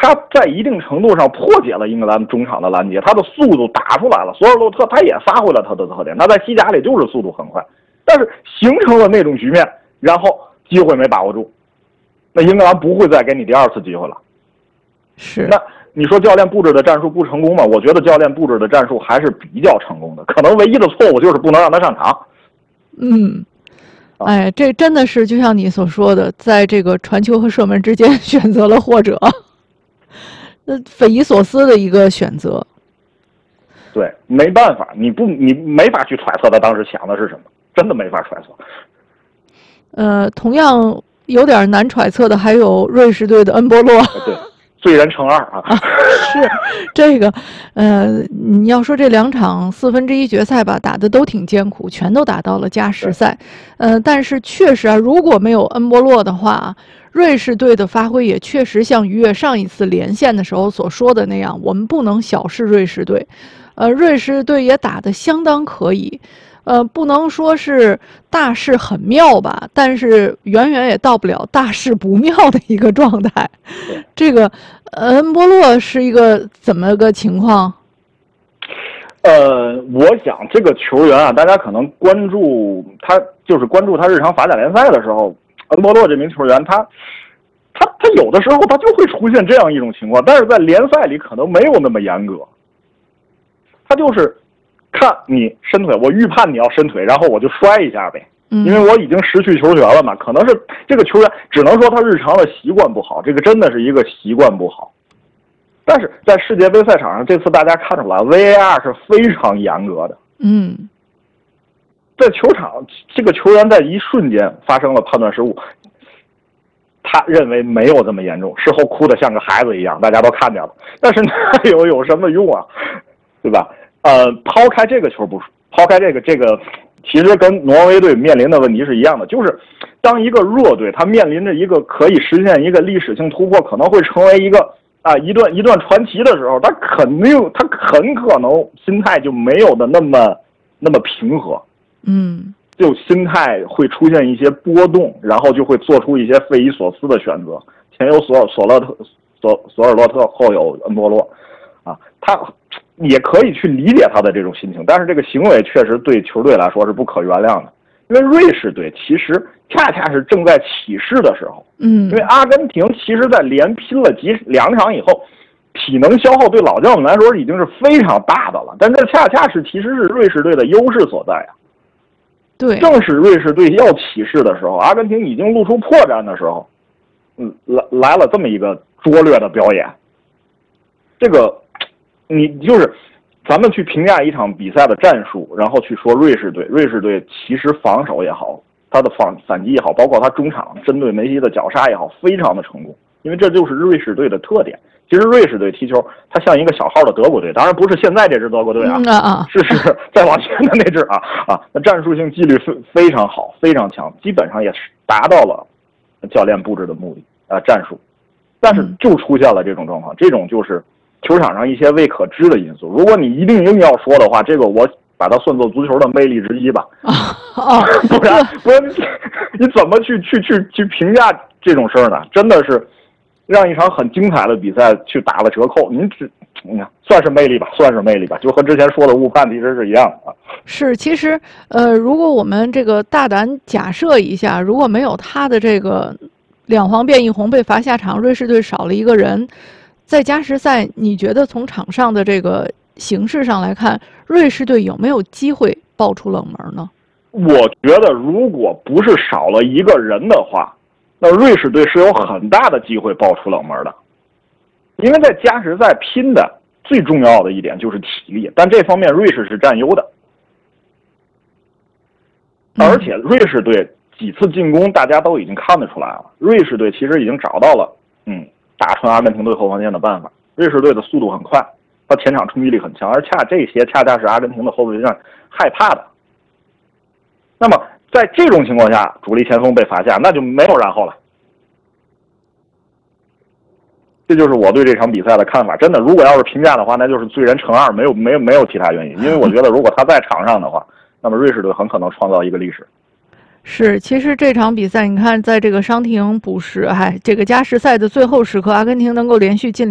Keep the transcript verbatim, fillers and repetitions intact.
他在一定程度上破解了英格兰中场的拦截，他的速度打出来了。索尔洛特他也发挥了他的特点，他在西甲里就是速度很快，但是形成了那种局面，然后机会没把握住，那英格兰不会再给你第二次机会了。 是。 那你说教练布置的战术不成功吗？我觉得教练布置的战术还是比较成功的，可能唯一的错误就是不能让他上场。 嗯。哎，这真的是就像你所说的，在这个传球和射门之间选择了或者，那匪夷所思的一个选择。 对，没办法，你不，你没法去揣测他当时想的是什么，真的没法揣测。 呃，同样有点难揣测的还有瑞士队的恩波洛。 对。罪人乘二啊！ 啊是这个，呃，你要说这两场四分之一决赛吧，打的都挺艰苦，全都打到了加时赛。呃，但是确实啊，如果没有恩波洛的话，瑞士队的发挥也确实像于越上一次连线的时候所说的那样，我们不能小视瑞士队。呃，瑞士队也打得相当可以。呃，不能说是大事很妙吧，但是远远也到不了大事不妙的一个状态。这个恩波洛是一个怎么个情况？ 呃，我想这个球员啊，大家可能关注他，就是关注他日常法甲联赛的时候，恩波洛这名球员，他他他有的时候他就会出现这样一种情况，但是在联赛里可能没有那么严格，他就是。看你伸腿，我预判你要伸腿，然后我就摔一下呗，因为我已经失去球权了嘛。可能是这个球员只能说他日常的习惯不好，这个真的是一个习惯不好。但是在世界杯赛场上，这次大家看出来 V A R 是非常严格的。 嗯， 在球场，这个球员在一瞬间发生了判断失误，他认为没有这么严重，事后哭得像个孩子一样，大家都看见了。但是那有有什么用啊，对吧？呃，抛开这个球不说，抛开这个这个，其实跟挪威队面临的问题是一样的，就是当一个弱队他面临着一个可以实现一个历史性突破，可能会成为一个啊一段一段传奇的时候，他肯定他很可能心态就没有的那么那么平和， 嗯， 就心态会出现一些波动，然后就会做出一些匪夷所思的选择。前有索索勒特索索尔洛特，后有恩波洛，啊，他。也可以去理解他的这种心情，但是这个行为确实对球队来说是不可原谅的，因为瑞士队其实恰恰是正在起势的时候， 嗯， 因为阿根廷其实在连拼了几两场以后，体能消耗对老将们来说已经是非常大的了，但这恰恰是其实是瑞士队的优势所在啊。 对， 正是瑞士队要起势的时候，阿根廷已经露出破绽的时候，嗯，来来了这么一个拙劣的表演，这个。你就是咱们去评价一场比赛的战术，然后去说瑞士队，瑞士队其实防守也好，他的反反击也好，包括他中场针对梅西的绞杀也好，非常的成功，因为这就是瑞士队的特点。其实瑞士队踢球，它像一个小号的德国队，当然不是现在这支德国队啊， 嗯、啊是是再往前的那支啊啊，那战术性纪律非非常好，非常强，基本上也是达到了教练布置的目的啊、呃、战术，但是就出现了这种状况，这种就是。球场上一些未可知的因素，如果你一定硬要说的话，这个我把它算作足球的魅力之一吧。 啊啊， 不然不然你怎么去去去去评价这种事儿呢？真的是让一场很精彩的比赛去打了折扣。您只你看算是魅力吧，算是魅力吧，就和之前说的误判其实是一样的啊。 是，其实呃，如果我们这个大胆假设一下，如果没有他的这个两黄变一红被罚下场，瑞士队少了一个人。在加时赛，你觉得从场上的这个形势上来看，瑞士队有没有机会爆出冷门呢？ 我觉得，如果不是少了一个人的话，那瑞士队是有很大的机会爆出冷门的。因为在加时赛拼的最重要的一点就是体力，但这方面瑞士是占优的。而且瑞士队几次进攻，大家都已经看得出来了，瑞士队其实已经找到了，嗯。打穿阿根廷队后防线的办法，瑞士队的速度很快，他前场冲击力很强，而恰这些恰恰是阿根廷的后卫线害怕的。那么在这种情况下，主力前锋被罚下，那就没有然后了。这就是我对这场比赛的看法。真的，如果要是评价的话，那就是罪人乘二，没有没有没有其他原因。因为我觉得，如果他在场上的话，那么瑞士队很可能创造一个历史。 是，其实这场比赛，你看，在这个伤停补时，哎，这个加时赛的最后时刻，阿根廷能够连续进